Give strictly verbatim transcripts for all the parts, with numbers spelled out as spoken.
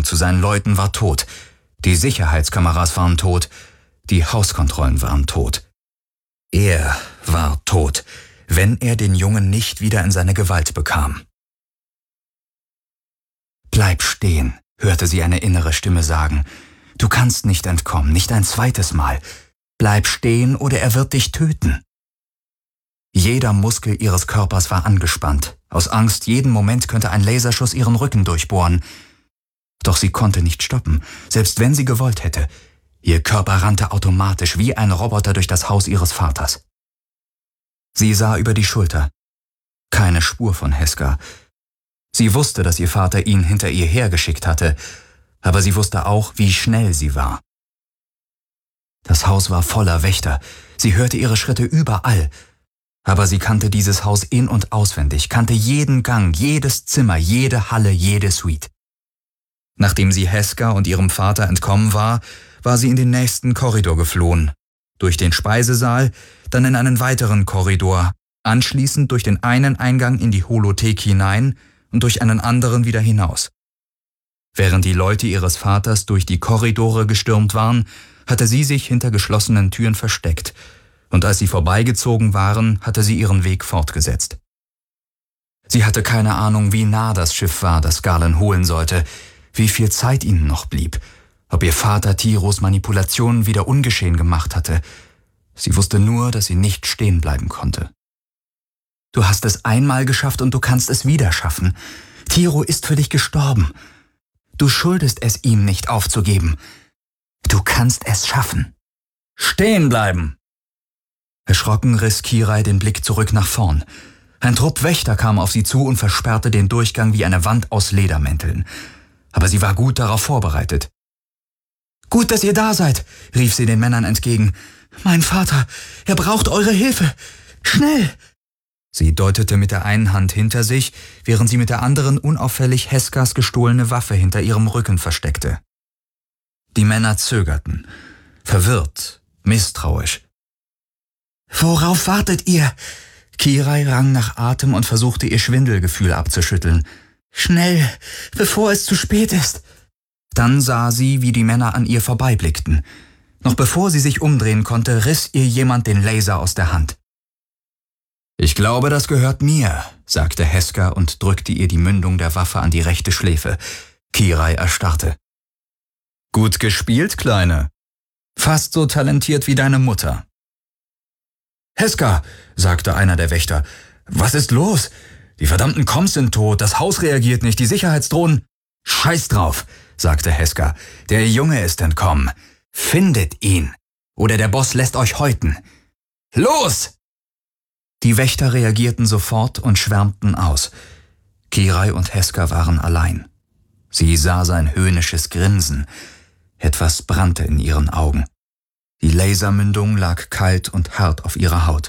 zu seinen Leuten war tot. Die Sicherheitskameras waren tot. Die Hauskontrollen waren tot. Er war tot, wenn er den Jungen nicht wieder in seine Gewalt bekam. »Bleib stehen«, hörte sie eine innere Stimme sagen. »Du kannst nicht entkommen, nicht ein zweites Mal. Bleib stehen, oder er wird dich töten.« Jeder Muskel ihres Körpers war angespannt. Aus Angst, jeden Moment könnte ein Laserschuss ihren Rücken durchbohren. Doch sie konnte nicht stoppen, selbst wenn sie gewollt hätte. Ihr Körper rannte automatisch wie ein Roboter durch das Haus ihres Vaters. Sie sah über die Schulter. Keine Spur von Heska. Sie wusste, dass ihr Vater ihn hinter ihr hergeschickt hatte, aber sie wusste auch, wie schnell sie war. Das Haus war voller Wächter. Sie hörte ihre Schritte überall. Aber sie kannte dieses Haus in- und auswendig, kannte jeden Gang, jedes Zimmer, jede Halle, jede Suite. Nachdem sie Heska und ihrem Vater entkommen war, war sie in den nächsten Korridor geflohen. Durch den Speisesaal, dann in einen weiteren Korridor, anschließend durch den einen Eingang in die Holothek hinein und durch einen anderen wieder hinaus. Während die Leute ihres Vaters durch die Korridore gestürmt waren, hatte sie sich hinter geschlossenen Türen versteckt, und als sie vorbeigezogen waren, hatte sie ihren Weg fortgesetzt. Sie hatte keine Ahnung, wie nah das Schiff war, das Galen holen sollte, wie viel Zeit ihnen noch blieb, ob ihr Vater Tiros Manipulationen wieder ungeschehen gemacht hatte. Sie wusste nur, dass sie nicht stehen bleiben konnte. »Du hast es einmal geschafft und du kannst es wieder schaffen. Tiro ist für dich gestorben. Du schuldest es ihm nicht aufzugeben. Du kannst es schaffen. Stehen bleiben!« Erschrocken riss Kirai den Blick zurück nach vorn. Ein Trupp Wächter kam auf sie zu und versperrte den Durchgang wie eine Wand aus Ledermänteln. Aber sie war gut darauf vorbereitet. »Gut, dass ihr da seid«, rief sie den Männern entgegen. »Mein Vater, er braucht eure Hilfe. Schnell!« Sie deutete mit der einen Hand hinter sich, während sie mit der anderen unauffällig Heskas gestohlene Waffe hinter ihrem Rücken versteckte. Die Männer zögerten, verwirrt, misstrauisch. »Worauf wartet ihr?« Kirai rang nach Atem und versuchte, ihr Schwindelgefühl abzuschütteln. »Schnell, bevor es zu spät ist!« Dann sah sie, wie die Männer an ihr vorbeiblickten. Noch bevor sie sich umdrehen konnte, riss ihr jemand den Laser aus der Hand. »Ich glaube, das gehört mir«, sagte Heska und drückte ihr die Mündung der Waffe an die rechte Schläfe. Kirai erstarrte. »Gut gespielt, Kleine. Fast so talentiert wie deine Mutter.« »Heska«, sagte einer der Wächter, »was ist los? Die verdammten Comms sind tot, das Haus reagiert nicht, die Sicherheitsdrohnen...« »Scheiß drauf«, sagte Heska, »der Junge ist entkommen. Findet ihn, oder der Boss lässt euch häuten. Los!« Die Wächter reagierten sofort und schwärmten aus. Kirai und Heska waren allein. Sie sah sein höhnisches Grinsen. Etwas brannte in ihren Augen. Die Lasermündung lag kalt und hart auf ihrer Haut.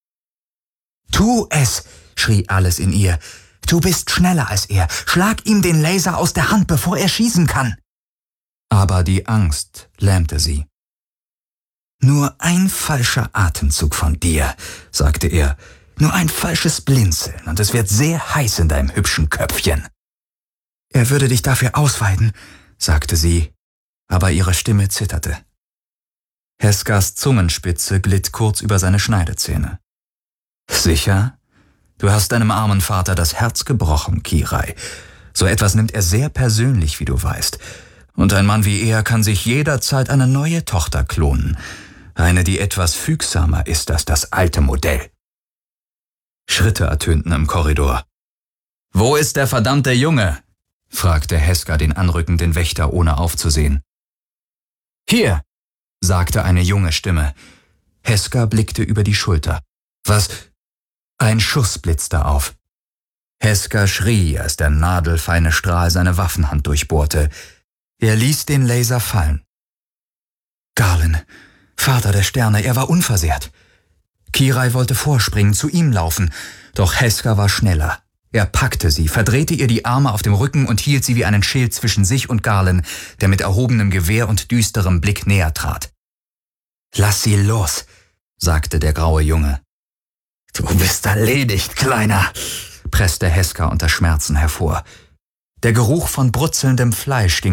»Tu es«, schrie alles in ihr. »Du bist schneller als er. Schlag ihm den Laser aus der Hand, bevor er schießen kann.« Aber die Angst lähmte sie. »Nur ein falscher Atemzug von dir«, sagte er. »Nur ein falsches Blinzeln, und es wird sehr heiß in deinem hübschen Köpfchen.« »Er würde dich dafür ausweiden«, sagte sie, aber ihre Stimme zitterte. Heskas Zungenspitze glitt kurz über seine Schneidezähne. »Sicher? Du hast deinem armen Vater das Herz gebrochen, Kirai. So etwas nimmt er sehr persönlich, wie du weißt. Und ein Mann wie er kann sich jederzeit eine neue Tochter klonen. Eine, die etwas fügsamer ist als das alte Modell.« Schritte ertönten im Korridor. »Wo ist der verdammte Junge?« fragte Heska den anrückenden Wächter, ohne aufzusehen. »Hier«, sagte eine junge Stimme. Heska blickte über die Schulter. »Was?« Ein Schuss blitzte auf. Heska schrie, als der nadelfeine Strahl seine Waffenhand durchbohrte. Er ließ den Laser fallen. Galen, Vater der Sterne, er war unversehrt. Kirai wollte vorspringen, zu ihm laufen, doch Heska war schneller. Er packte sie, verdrehte ihr die Arme auf dem Rücken und hielt sie wie einen Schild zwischen sich und Galen, der mit erhobenem Gewehr und düsterem Blick näher trat. »Lass sie los«, sagte der graue Junge. »Du bist erledigt, Kleiner«, presste Heska unter Schmerzen hervor. Der Geruch von brutzelndem Fleisch ging